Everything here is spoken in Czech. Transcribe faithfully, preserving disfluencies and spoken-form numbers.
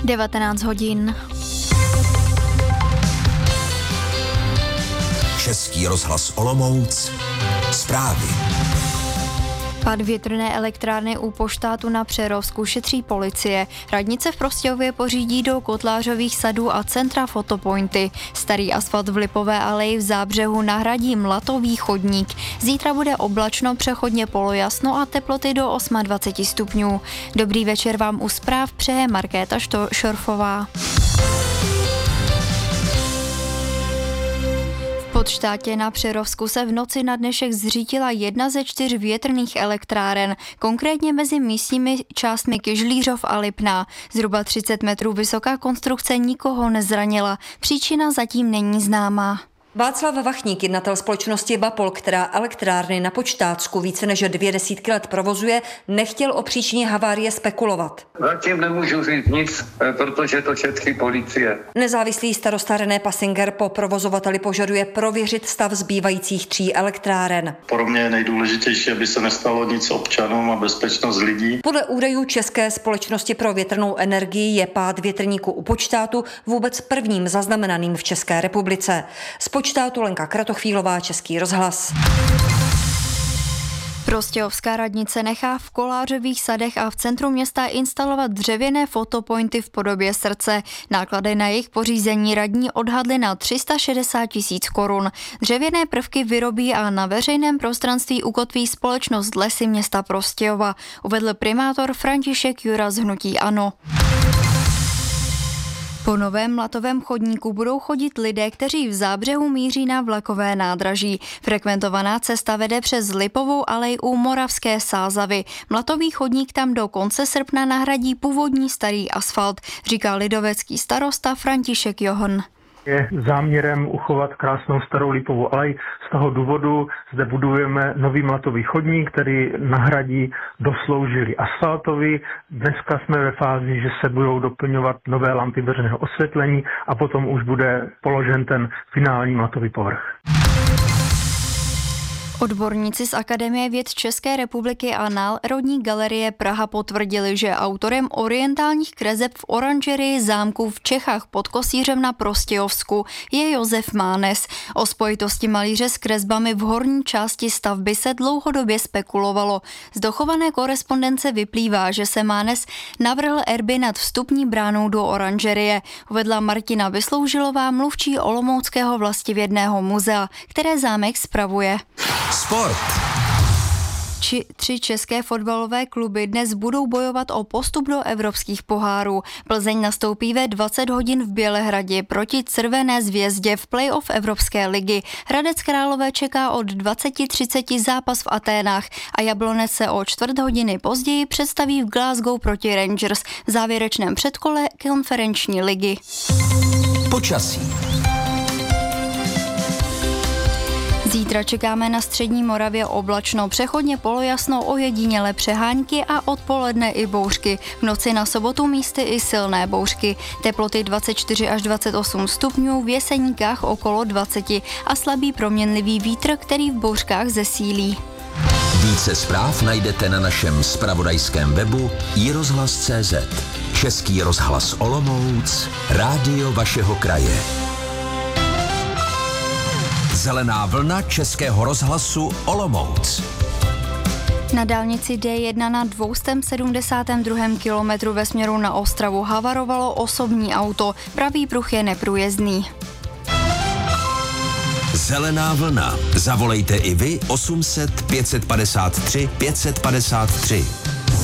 devatenáct hodin. Český rozhlas Olomouc. Zprávy. Pád větrné elektrárny u Poštátu na Přerovsku šetří policie. Radnice v Prostějově pořídí do Kotlářových sadů a centra fotopointy. Starý asfalt v Lipové aleji v Zábřehu nahradí mlatový chodník. Zítra bude oblačno, přechodně polojasno a teploty do dvacet osm stupňů. Dobrý večer vám u zpráv přeje Markéta Šorfová. V Podštátě na Přerovsku se v noci na dnešek zřítila jedna ze čtyř větrných elektráren, konkrétně mezi místními částmi Kyžlířov a Lipná. Zhruba třicet metrů vysoká konstrukce nikoho nezranila. Příčina zatím není známá. Václav Vachník, jednatel společnosti Bapol, která elektrárny na Počtátsku více než dvě desítky let provozuje, nechtěl o příčině havárie spekulovat. Zatím nemůžu říct nic, protože to šetří policie. Nezávislý starosta René Passinger po provozovateli požaduje prověřit stav zbývajících tří elektráren. Pro mě je nejdůležitější, aby se nestalo nic občanům a bezpečnost lidí. Podle údajů České společnosti pro větrnou energii je pád větrníku u Počtátu vůbec prvním zaznamenaným v České republice. Počtátu Lenka Kratochvílová, Český rozhlas. Prostějovská radnice nechá v Kolářových sadech a v centru města instalovat dřevěné fotopointy v podobě srdce. Náklady na jejich pořízení radní odhadly na tři sta šedesát tisíc korun. Dřevěné prvky vyrobí a na veřejném prostranství ukotví společnost Lesy města Prostějova, uvedl primátor František Jura z hnutí ANO. Po novém mlatovém chodníku budou chodit lidé, kteří v Zábřehu míří na vlakové nádraží. Frekventovaná cesta vede přes Lipovou alej u Moravské Sázavy. Mlatový chodník tam do konce srpna nahradí původní starý asfalt, říká lidovecký starosta František John. Je záměrem uchovat krásnou starou Lipovou alej. Z toho důvodu zde budujeme nový mlatový chodník, který nahradí dosloužilý asfaltový. Dneska jsme ve fázi, že se budou doplňovat nové lampy veřejného osvětlení a potom už bude položen ten finální mlatový povrch. Odborníci z Akademie věd České republiky a Národní galerie Praha potvrdili, že autorem orientálních kreseb v oranžerii zámku v Čechách pod Kosířem na Prostějovsku je Josef Mánes. O spojitosti malíře s kresbami v horní části stavby se dlouhodobě spekulovalo. Z dochované korespondence vyplývá, že se Mánes navrhl erby nad vstupní bránou do oranžerie, uvedla Martina Vysloužilová, mluvčí Olomouckého vlastivědného muzea, které zámek spravuje. Sport. Či, tři české fotbalové kluby dnes budou bojovat o postup do evropských pohárů. Plzeň nastoupí ve dvacet hodin v Bělehradě proti Crvené zvězdě v playoff Evropské ligy. Hradec Králové čeká od dvacet třicet zápas v Aténách a Jablonec se o čtvrt hodiny později představí v Glasgow proti Rangers v závěrečném předkole konferenční ligy. Počasí. Zítra čekáme na střední Moravě oblačno, přechodně polojasno, ojedinělé přehánky a odpoledne i bouřky. V noci na sobotu místy i silné bouřky. Teploty dvacet čtyři až dvacet osm stupňů, v Jeseníkách okolo dvacet a slabý proměnlivý vítr, který v bouřkách zesílí. Více zpráv najdete na našem zpravodajském webu i rozhlas tečka cé zet. Český rozhlas Olomouc, rádio vašeho kraje. Zelená vlna Českého rozhlasu Olomouc. Na dálnici D jedna na dvě stě sedmdesát dva kilometru ve směru na Ostravu havarovalo osobní auto. Pravý pruh je neprůjezdný. Zelená vlna. Zavolejte i vy osm set pět set padesát tři pět set padesát tři.